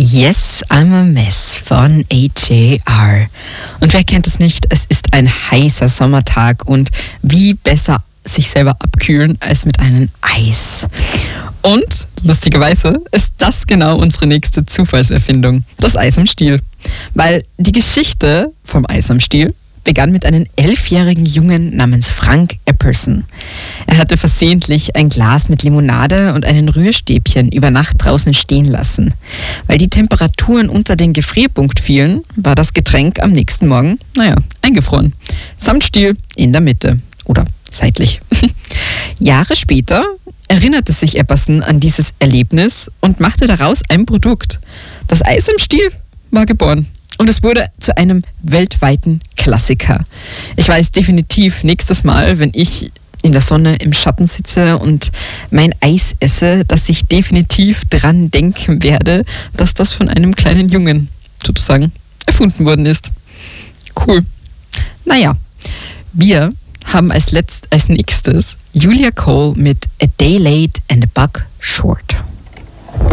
Yes, I'm a Mess von AJR. Und wer kennt es nicht? Es ist ein heißer Sommertag und wie besser sich selber abkühlen als mit einem Eis. Und lustigerweise ist das genau unsere nächste Zufallserfindung, das Eis am Stiel. Weil die Geschichte vom Eis am Stiel begann mit einem 11-jährigen Jungen namens Frank Epperson. Er hatte versehentlich ein Glas mit Limonade und einen Rührstäbchen über Nacht draußen stehen lassen. Weil die Temperaturen unter den Gefrierpunkt fielen, war das Getränk am nächsten Morgen, eingefroren. Samt Stiel in der Mitte oder seitlich. Jahre später erinnerte sich Epperson an dieses Erlebnis und machte daraus ein Produkt. Das Eis am Stiel war geboren. Und es wurde zu einem weltweiten Klassiker. Ich weiß definitiv nächstes Mal, wenn ich in der Sonne im Schatten sitze und mein Eis esse, dass ich definitiv dran denken werde, dass das von einem kleinen Jungen sozusagen erfunden worden ist. Cool. Naja, wir haben als nächstes Julia Cole mit A Day Late and a Buck Short.